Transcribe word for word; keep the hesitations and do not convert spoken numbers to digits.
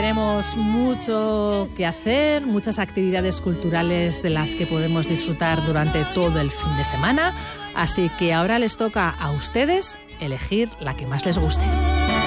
tenemos mucho que hacer, muchas actividades culturales de las que podemos disfrutar durante todo el fin de semana, así que ahora les toca a ustedes elegir la que más les guste.